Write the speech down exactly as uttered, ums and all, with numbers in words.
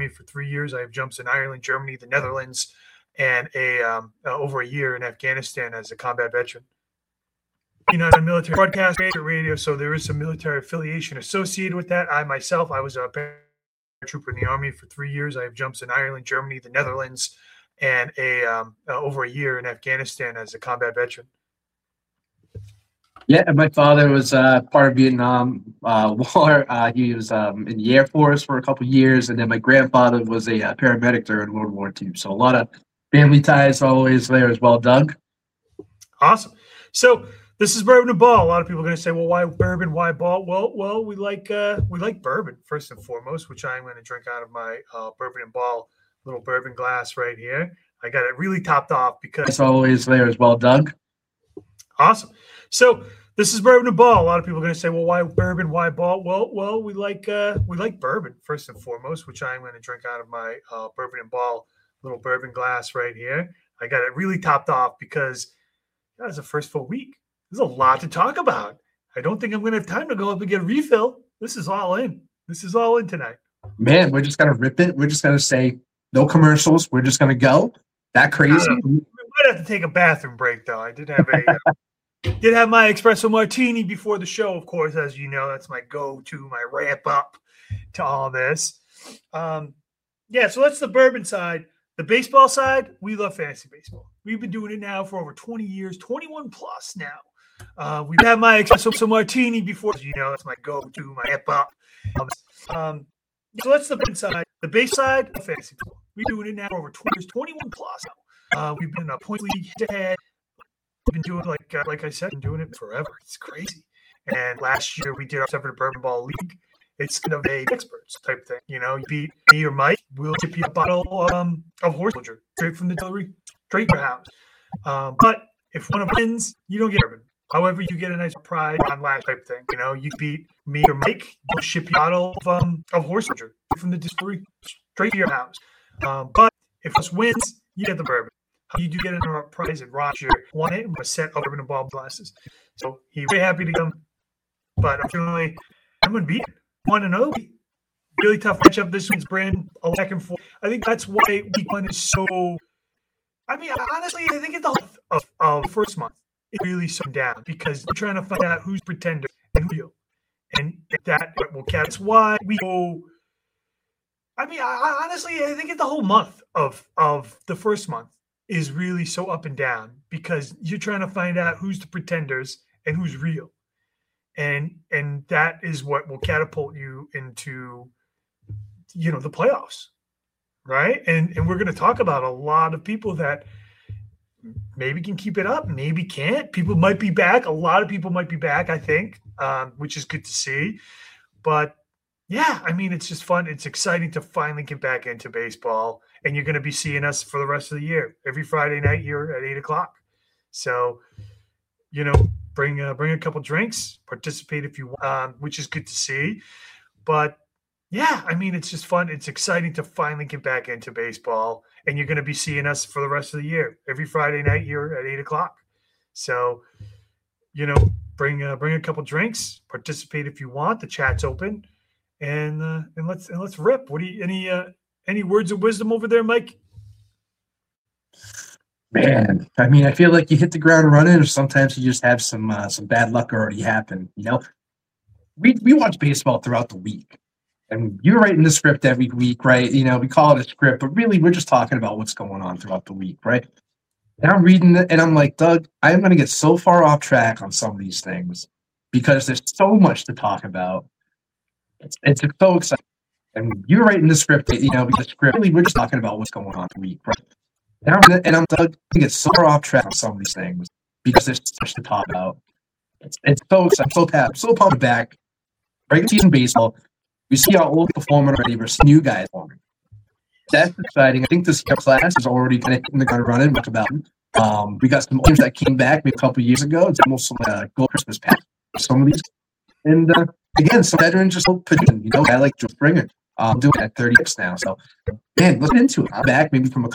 Army for three years. I have jumps in Ireland, Germany, the Netherlands, and a um, uh, over a year in Afghanistan as a combat veteran. You know, on military broadcast radio, so there is some military affiliation associated with that. I myself, I was a paratrooper in the Army for three years. I have jumps in Ireland, Germany, the Netherlands, and a um, uh, over a year in Afghanistan as a combat veteran. Yeah, my father was uh, part of Vietnam uh, War. Uh, he was um, in the Air Force for a couple of years, and then my grandfather was a uh, paramedic during World War Two. So a lot of family ties always there as well, Doug. Awesome. So this is Bourbon and Ball. A lot of people are going to say, "Well, why bourbon? Why ball?" Well, well, we like uh, we like bourbon first and foremost, which I'm going to drink out of my uh, Bourbon and Ball little bourbon glass right here. I got it really topped off because it's always there as well, Doug. Awesome. So this is Bourbon and Ball. A lot of people are going to say, "Well, why bourbon? Why ball?" Well, well, we like uh, we like bourbon first and foremost, which I'm going to drink out of my uh, Bourbon and Ball little bourbon glass right here. I got it really topped off because that was the first full week. There's a lot to talk about. I don't think I'm going to have time to go up and get a refill. This is all in. This is all in tonight. Man, we're just going to rip it. We're just going to say no commercials. We're just going to go. That crazy. We might have to take a bathroom break, though. I did have a uh, did have my espresso martini before the show, of course, as you know. That's my go-to, my ramp up to all this. Um, yeah, so that's the bourbon side. The baseball side, we love fantasy baseball. We've been doing it now for over twenty years, twenty-one plus now. Uh, we've had my espresso martini before, as you know. That's my go-to, my ramp up. Um, so that's the bourbon side. The base side, fantasy baseball. We've been doing it now for over twenty years, twenty-one plus now. Uh, we've been in a point league head-to-head. We've been doing like uh, like I said, been doing it forever. It's crazy. And last year we did our separate Bourbon Ball League. It's kind of a experts type thing. You know, you beat me or Mike, we'll tip you a bottle um, of horse soldier straight from the distillery, straight to your house. Um, but if one of them wins, you don't get bourbon. However, you get a nice prize on last type thing. You know, you beat me or Mike, we'll ship you a bottle of um, of horse soldier from the distillery straight to your house. Um, but if us wins, you get the bourbon. You do get a prize at Roger. Won it and a set of Bourbon and Ball glasses. So he's very happy to come. But unfortunately, I'm going to beat him. one and oh. Really tough matchup. This one's brand a back and forth. I think that's why week one is so. I mean, honestly, I think at the of, of, of first month, it really slowed down because we're trying to find out who's pretender and who's real. And that will catch. That's why we go. I mean, I, honestly, I think at the whole month of of the first month is really so up and down because you're trying to find out who's the pretenders and who's real. And and that is what will catapult you into, you know, the playoffs, right? And and we're going to talk about a lot of people that maybe can keep it up, maybe can't. People might be back. A lot of people might be back, I think, um, which is good to see. But yeah, I mean, it's just fun. It's exciting to finally get back into baseball. And you're going to be seeing us for the rest of the year. Every Friday night here at eight o'clock. So, you know, bring uh, bring a couple drinks, participate if you want, um, which is good to see. But, yeah, I mean, it's just fun. It's exciting to finally get back into baseball. And you're going to be seeing us for the rest of the year. Every Friday night here at eight o'clock. So, you know, bring uh, bring a couple drinks, participate if you want. The chat's open. And uh, and let's and let's rip. What do you any uh, any words of wisdom over there, Mike? Man, I mean, I feel like you hit the ground running, or sometimes you just have some uh, some bad luck already happen. You know, we we watch baseball throughout the week, and you're writing the script every week, right? You know, we call it a script, but really we're just talking about what's going on throughout the week, right? And I'm reading it, and I'm like, Doug, I'm going to get so far off track on some of these things because there's so much to talk about. It's, it's so exciting. And you're writing the script, you know, because script, really, we're just talking about what's going on the week, right? And I'm, and I'm Doug, I get so far off track on some of these things because there's so much to talk about. It's, it's so exciting. I'm so happy. So pumped back. Regular season baseball. We see our old performing already versus new guys performing. That's exciting. I think this class is already kind of hitting the ground running. Much about it. Um, we got some teams that came back maybe a couple of years ago. It's almost like a gold Christmas pack for some of these. And uh, again, some veterans just hope you know, I like Joe Springer. I'm um, doing it at thirty-six now. So, man, looking into it. I'm back maybe from a